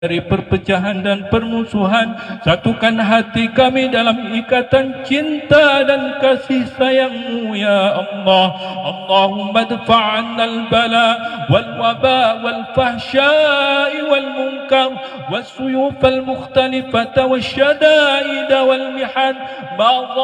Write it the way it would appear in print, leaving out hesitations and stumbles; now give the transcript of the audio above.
dari perpecahan dan permusuhan. Satukan hati kami dalam ikatan cinta dan kasih sayang-Mu ya Allah. Allahumma dfa'anna al-bala wal waba wal fahsya'i wal munkar was suyuf al mukhtalifata wasyada'id wal mihan ma